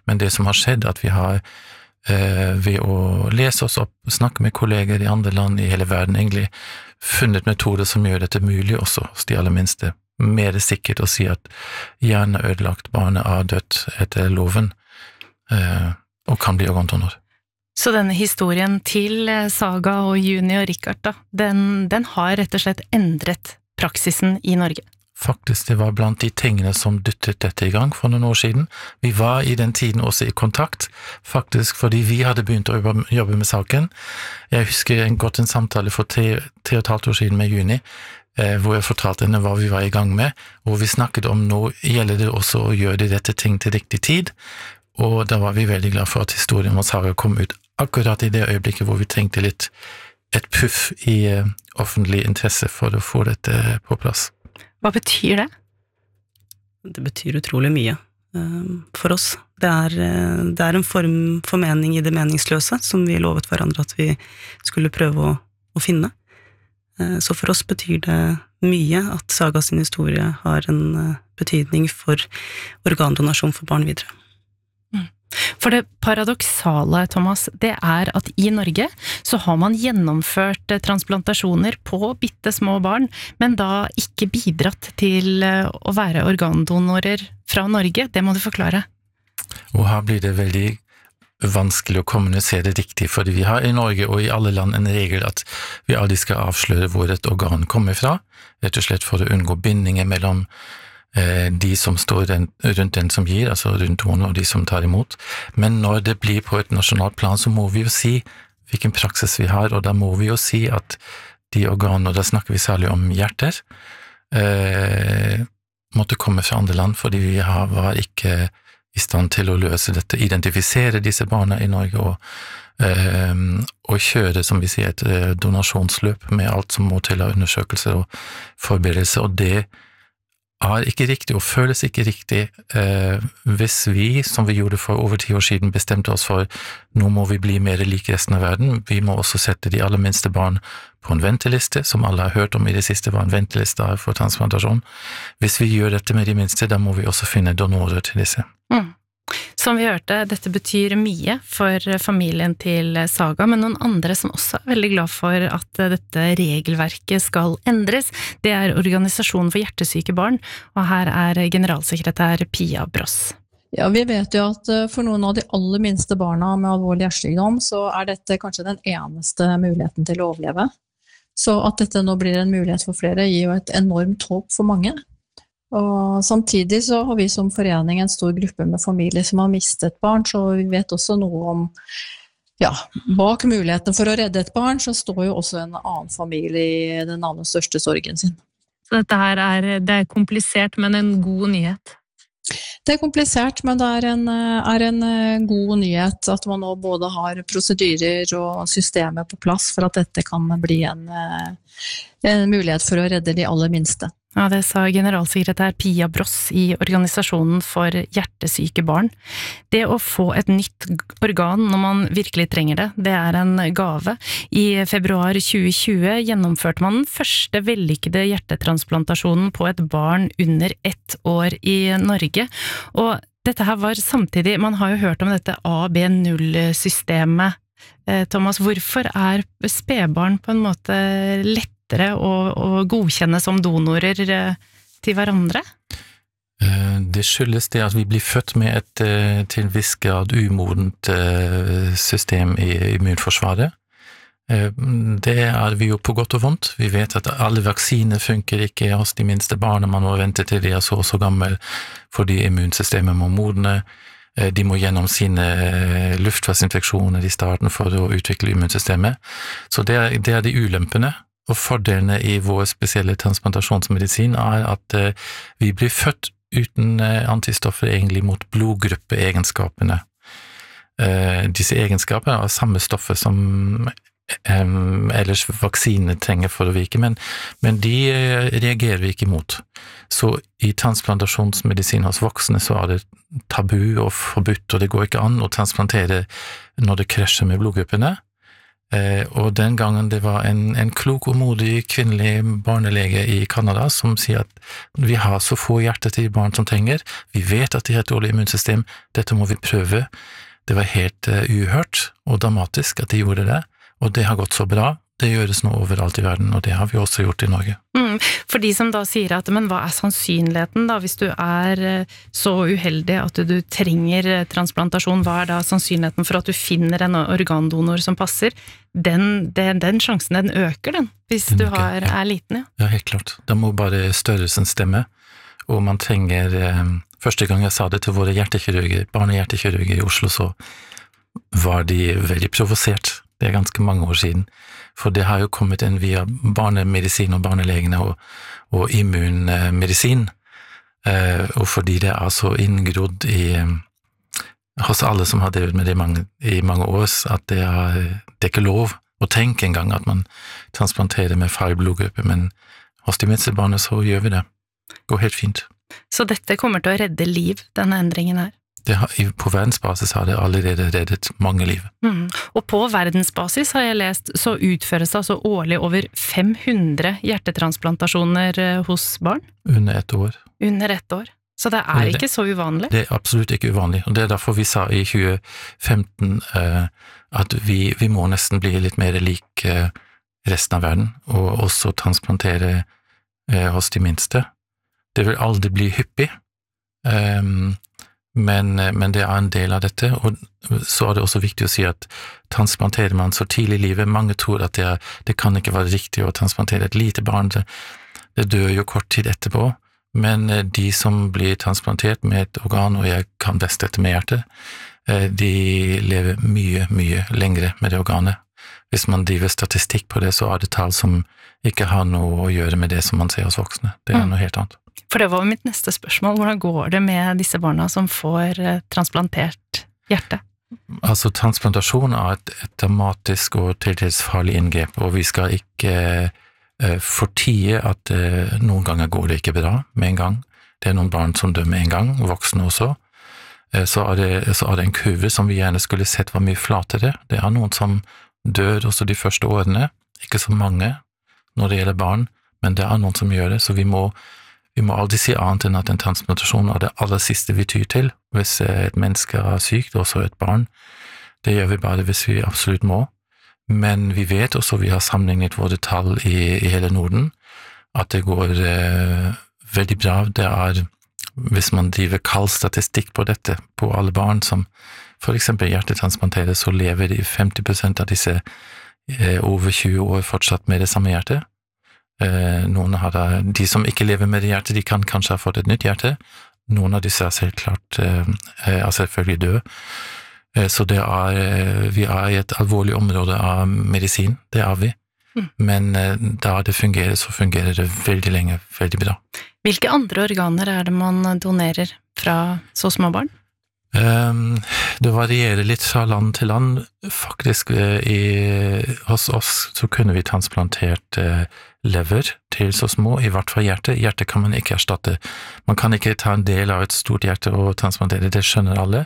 Men det som har skjedd, at vi har ved å lese oss opp, snakke med kolleger i andre land i hele verden, egentlig funnet metoder som gjør dette mulig også hos de aller minste. Mer sikkert å si at hjerneødelagt barnet er dødt etter loven, og kan bli organdonor. Så denne historien til Saga og Juni og Richard da, den har rett og slett endret praksisen i Norge? Faktisk, det var blant de tingene som dyttet dette i gang for noen år siden. Vi var i den tiden også i kontakt, faktisk fordi vi hadde begynt å jobbe med saken. Jeg husker godt en samtale for 3,5 år siden med Juni, hvor jeg fortalte henne hva vi var i gang med, og vi snakket om nå gjelder det også å gjøre de rette ting til riktig tid, og da var vi veldig glad for at historien om Saga kom ut akkurat i det øyeblikket hvor vi trengte litt et puff i offentlig interesse for å få dette på plass. Hva betyr det? Det betyr utrolig mye for oss. Det er en form for mening i det meningsløse, som vi lovet hverandre at vi skulle prøve å finne. Så for oss betyr det mye at Saga sin historie har en betydning for organdonasjon for barn videre. For det paradoksale, Thomas, det er at i Norge så har man gjennomført transplantasjoner på bittesmå barn, men da ikke bidratt til å være organdonorer fra Norge. Det må du forklare. Og her blir det veldig vanskelig å kommunisere det riktig, fordi vi har i Norge og i alle land en regel at vi aldri skal avsløre hvor et organ kommer fra, rett og slett for å unngå bindinger mellom de som står rundt den som gir, altså rundt donor og de som tar imot. Men når det blir på et nasjonalt plan, så må vi jo si hvilken praksis vi har, og da må vi jo si at de organene, og da snakker vi særlig om hjerter, måtte komme fra andre land, fordi vi var ikke i stand til å løse dette, identifisere disse barna i Norge, og kjøre, som vi sier, et donasjonsløp med alt som må til av undersøkelser og forberedelse, og det er ikke riktig og føles ikke riktig hvis vi, som vi gjorde for over 10 år siden, bestemte oss for nå må vi bli mer lik resten av verden. Vi må også sette de aller minste barn på en venteliste, som alle har hørt om i det siste var en venteliste for transplantasjon. Hvis vi gjør dette med de minste, da må vi også finne donorer til disse. Som vi hørte, dette betyr mye for familien til Saga, men noen andre som også er veldig glad for at dette regelverket skal endres, det er Organisasjonen for hjertesyke barn, og her er generalsekretær Pia Bross. Ja, vi vet jo at for noen av de aller minste barna med alvorlig hjertesykdom, så er dette kanskje den eneste muligheten til å overleve. Så at dette nå blir en mulighet for flere, gir jo et enormt håp for mange. Og samtidig så har vi som forening en stor gruppe med familier som har mistet barn, så vi vet også noe om, ja, bak muligheten for å redde et barn, så står jo også en annen familie i den aller største sorgen sin. Så dette her det er komplisert, men en god nyhet? Det er komplisert, men det er en god nyhet at man nå både har prosedyrer og systemer på plass for at dette kan bli en mulighet for å redde de aller minste. Ja, det sa generalsekretær Pia Bross i Organisasjonen for hjertesyke barn. Det å få et nytt organ når man virkelig trenger det, det er en gave. I februar 2020 gjennomførte man den første vellykkede hjertetransplantasjonen på et barn under 1 år i Norge. Og dette her var samtidig, man har jo hørt om dette AB0-systemet. Thomas, hvorfor er spedbarn på en måte lettere å godkjenne som donorer til hverandre? Det skyldes det at vi blir født med et til en viss grad umodent system i immunforsvaret. Det er vi jo på godt og vondt. Vi vet at alle vaksiner funker ikke hos de minste barna. Man må vente til de er så gammel fordi immunsystemet må modne. De må gjennom sine luftveisinfeksjoner i starten for å utvikle immunsystemet. Så det er de ulempene. Og fordelene i vår spesielle transplantasjonsmedisin er at vi blir født uten antistoffer egentlig mot blodgruppeegenskapene. Disse egenskaper er samme stoffer som ellers vaksinene trenger for å virke, men de reagerer vi ikke mot. Så i transplantasjonsmedisin hos voksne så er det tabu og forbudt, og det går ikke an å transplantere når det krasjer med blodgruppene. Og den gangen det var en klok og modig kvinnelig barnelege i Kanada som sier at vi har så få hjerter til barn som trenger, vi vet at de har et dårlig immunsystem, dette må vi prøve. Det var helt uhørt og dramatisk at de gjorde det, og det har gått så bra. Det gjøres nå overalt i verden, og det har vi også gjort i Norge. For de som da sier at, men hva er sannsynligheten da, hvis du er så uheldig at du trenger transplantasjon, hva er da sannsynligheten for at du finner en organdonor som passer? Den sjansen, den øker den, hvis du er liten, ja. Ja, helt klart. Da må bare størrelsen stemme, og man trenger, første gang jeg sa det til våre hjertekirurger, barnehjertekirurger i Oslo, så var de veldig provosert. Det er ganske mange år siden. For det har jo kommet inn via barnemedisin og barnelegene og immunmedisin, og fordi det er så inngrodd hos alle som har drevet med det i mange år, at det er ikke lov å tenke engang at man transplanterer med feil blodgruppe, men hos de minste barna så gjør vi det. Det går helt fint. Så dette kommer til å redde liv, denne endringen her? På verdensbasis har det allerede reddet mange liv. Og på verdensbasis har jeg lest, så utføres det altså årlig over 500 hjertetransplantasjoner hos barn? Under 1 år. Under 1 år. Så det er ikke så uvanlig? Det er absolutt ikke uvanlig, og det er derfor vi sa i 2015 at vi må nesten bli litt mer lik resten av verden, og også transplantere hos de minste. Det vil aldri bli hyppig, men det er en del av dette, og så er det også viktig å si at transplanterer man så tidlig i livet, mange tror at det kan ikke være riktig å transplantere et lite barn, det dør jo kort tid etterpå, men de som blir transplantert med et organ, og jeg kan best dette med hjertet, de lever mye, mye lengre med det organet. Hvis man driver statistikk på det, så er det tall som ikke har noe å gjøre med det som man ser hos voksne. Det er noe helt annet. For det var mitt neste spørsmål. Hvordan går det med disse barna som får transplantert hjerte? Altså, transplantasjon er et dramatisk og til dels farlig inngrep, og vi skal ikke fortie at noen ganger går det ikke bra med en gang. Det er noen barn som dør med en gang, voksne også. Så er det en kurve som vi gjerne skulle sett var mye flatere. Det er noen som dør også de første årene, ikke så mange når det gjelder barn, men det er noen som gjør det, så vi må aldri si annet enn at en transplantasjon er det aller siste vi tyr til, hvis et menneske er sykt, også et barn. Det gjør vi bare hvis vi absolutt må. Men vi vet også, vi har sammenlignet våre tall i hele Norden, at det går veldig bra. Det er, hvis man driver kald statistikk på dette, på alle barn som for eksempel hjertetransplanteres, så lever de 50% av disse over 20 år fortsatt med det samme hjertet. De som ikke lever med det hjertet, de kan kanskje ha fått et nytt hjerte. Noen av disse er selv klart, selvfølgelig døde. Så vi er i et alvorlig område av medisin, det er vi. Men da det fungerer, så fungerer det veldig lenge, veldig bra. Hvilke andre organer er det man donerer fra så små barn? Det varierer litt fra land til land. Faktisk hos oss så kunne vi transplantert lever til så små, i hvert fall hjerte. Hjerte kan man ikke erstatte. Man kan ikke ta en del av et stort hjerte og transplantere, det skjønner alle.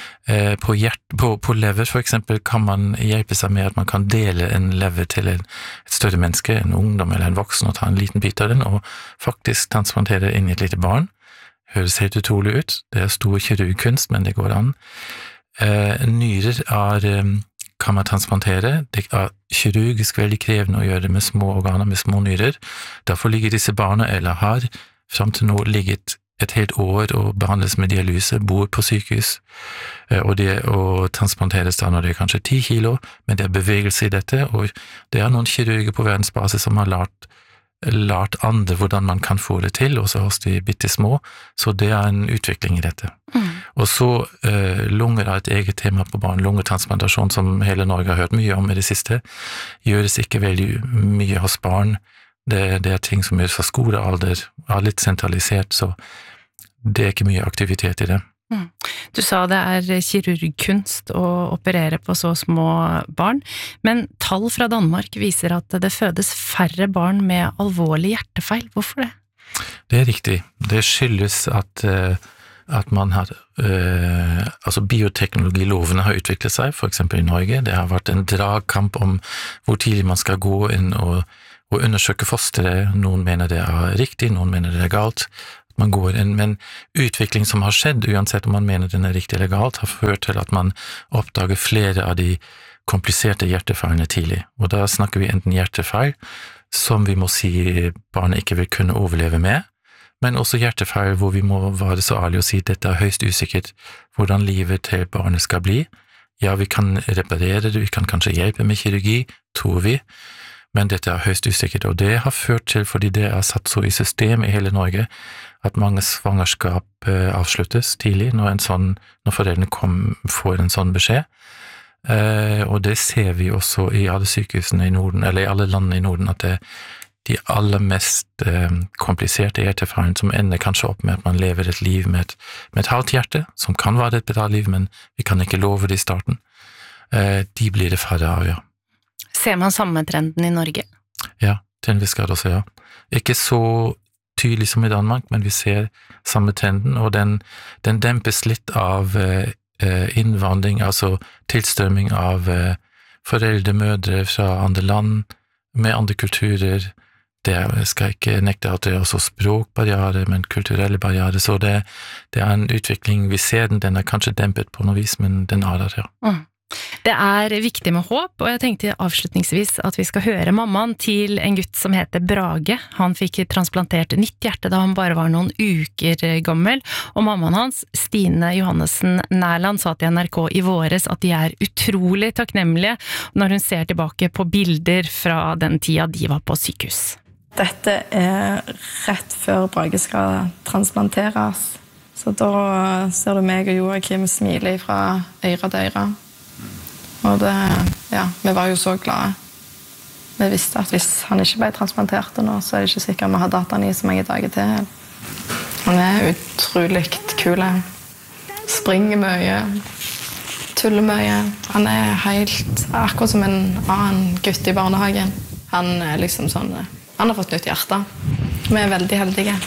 På lever for eksempel kan man hjelpe seg med at man kan dele en lever til et større menneske, en ungdom eller en voksen, og ta en liten bit av den og faktisk transplantere inn i et lite barn. Høres helt utrolig ut. Det er stor kirurgkunst, men det går an. Nyrer kan man transplantere. Det er kirurgisk veldig krevende å gjøre det med små organer, med små nyrer. Derfor ligger disse barna, eller har frem til nå ligget et helt år og behandles med dialyse, bor på sykehus, og transplanteres da når det er kanskje 10 kilo, men det er bevegelse i dette, og det er noen kirurger på verdensbasis som har lært andre hvordan man kan få det til, også hos de bitte små, så det er en utvikling i dette. Og så lunger er et eget tema på barn, lungetransplantasjon som hele Norge har hørt mye om i det siste, gjøres ikke veldig mye hos barn, det er ting som gjøres fra skolealder, er litt sentralisert, så det er ikke mye aktivitet i det. Du sa det er kirurgkunst å operere på så små barn, men tall fra Danmark viser at det fødes færre barn med alvorlig hjertefeil. Hvorfor det? Det er riktig. Det skyldes at at man har, altså bioteknologilovene har utviklet seg, for eksempel i Norge. Det har vært en dragkamp om hvor tidlig man skal gå inn og undersøke fosteret. Noen mener det er riktig, noen mener det er galt. Man går inn, men utvikling som har skjedd, uansett om man mener den er riktig eller galt, har ført til at man oppdager flere av de kompliserte hjertefeilene tidlig. Og da snakker vi enten hjertefeil, som vi må si barnet ikke vil kunne overleve med, men også hjertefeil hvor vi må være så ærlige og si at dette er høyst usikkert hvordan livet til barnet skal bli. Ja, vi kan reparere det, vi kan kanskje hjelpe med kirurgi, tror vi, men dette er høyst usikkert, og det har ført til, fordi det er satt så i system i hele Norge, at mange svangerskap avsluttes tidlig når foreldrene får en sånn beskjed. Og det ser vi også i alle sykehusene i Norden, eller i alle landene i Norden, at det de aller mest kompliserte hjertefeilene som ender kanskje opp med at man lever et liv med et halvt hjerte, som kan være et bra liv, men vi kan ikke love det i starten. De blir det færre av, ja. Ser man samme trenden i Norge? Ja, til en viss grad også, ja. Ikke så tydelig som i Danmark, men vi ser samme trenden, og den dempes litt av innvandring, altså tilstrømming av foreldre, mødre fra andre land, med andre kulturer. Det skal ikke nekte at det er også språkbarriere, men kulturelle barriere, så det er en utvikling, vi ser den er kanskje dempet på noe vis, men den er der, ja. Det er viktig med håp, og jeg tenkte avslutningsvis at vi skal høre mammaen til en gutt som heter Brage. Han fikk transplantert nytt hjerte da han bare var noen uker gammel, og mammaen hans, Stine Johannessen Nærland, sa til NRK i våres at de er utrolig takknemlige når hun ser tilbake på bilder fra den tida de var på sykehus. Dette er rett før Brage skal transplanteres, så da ser du meg og Joakim smile fra øyre til øyre. Og vi var jo så glade. Vi visste at hvis han ikke ble transplantert nå, så er det ikke sikkert vi hadde hatt han i så mange dager til. Han er utrolig kul. Springer mye, tuller mye. Han er helt akkurat som en annen gutt i barnehagen. Han er liksom sånn, han har fått nytt hjerte. Vi er veldig heldige.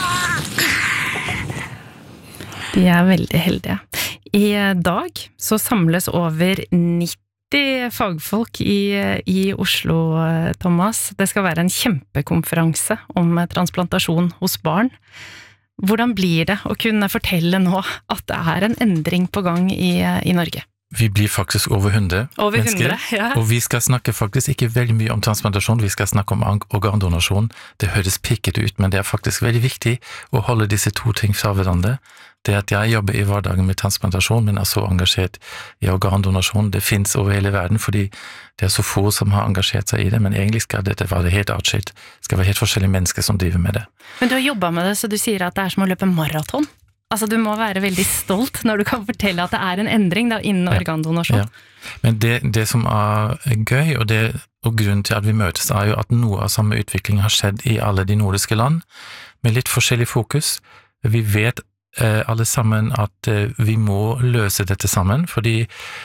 De er veldig heldige. I dag så samles over 90 fagfolk i Oslo, Thomas. Det skal være en kjempekonferanse om transplantasjon hos barn. Hvordan blir det å kunne fortelle nå at det er en endring på gang i Norge? Vi blir faktisk over 100 mennesker, ja. Og vi skal snakke faktisk ikke veldig mye om transplantasjon, vi skal snakke om organdonasjon. Det høres pikket ut, men det er faktisk veldig viktig å holde disse to ting fra hverandre. Det at jeg jobber i hverdagen med transplantasjon, men er så engasjert i organdonasjon, det finnes over hele verden, fordi det er så få som har engasjert seg i det, men egentlig skal dette være helt atskilt. Det skal være helt forskjellige mennesker som driver med det. Men du har jobbet med det, så du sier at det er som å løpe maraton. Altså, du må være veldig stolt når du kan fortelle at det er en endring da, innen organdonasjon. Ja. Men det som er gøy, og grunnen til at vi møtes, er jo at noe av samme utvikling har skjedd i alle de nordiske land, med litt forskjellig fokus. Vi vet alle sammen at vi må løse dette sammen, fordi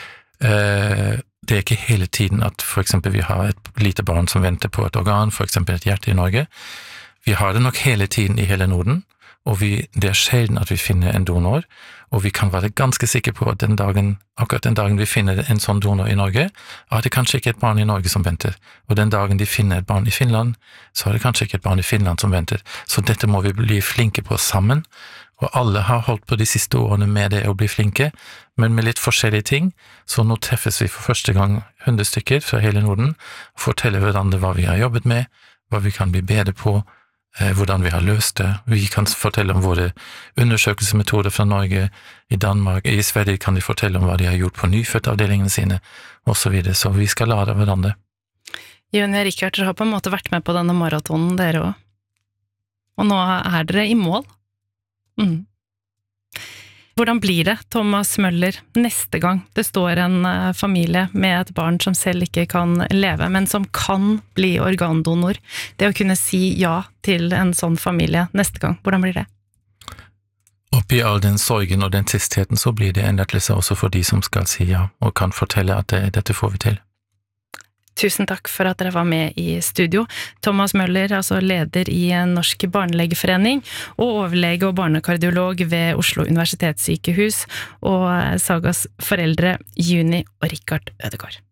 det er ikke hele tiden at for eksempel vi har et lite barn som venter på et organ, for eksempel et hjerte i Norge. Vi har det nok hele tiden i hele Norden, og det er sjelden at vi finner en donor, og vi kan være ganske sikre på at akkurat den dagen vi finner en sånn donor i Norge, er det kanskje ikke et barn i Norge som venter, og den dagen de finner et barn i Finland, så er det kanskje ikke et barn i Finland som venter, så dette må vi bli flinke på sammen, og alle har holdt på de siste årene med det å bli flinke, men med litt forskjellige ting, så nå treffes vi for første gang 100 stykker fra hele Norden, og forteller hverandre hva vi har jobbet med, hva vi kan bli bedre på, hvordan vi har løst det. Vi kan fortelle om våre undersøkelsesmetoder fra Norge, i Danmark, i Sverige kan de fortelle om hva de har gjort på nyfødtavdelingene sine, og så videre, så vi skal lære av hverandre. Jonny og Rikard, dere har på en måte vært med på denne maratonen, dere også. Og nå er dere i mål. Hvordan blir det, Thomas Møller, neste gang det står en familie med et barn som selv ikke kan leve, men som kan bli organdonor? Det å kunne si ja til en sånn familie neste gang, hvordan blir det? Oppi all den sorgen og den tristheten så blir det en lettelse også for de som skal si ja, og kan fortelle at dette får vi til. Tusen takk for at dere var med i studio. Thomas Møller, altså leder i Norsk barnelegeforening, og overlege og barnekardiolog ved Oslo Universitetssykehus, og Sagas foreldre Juni og Rikard Ødegård.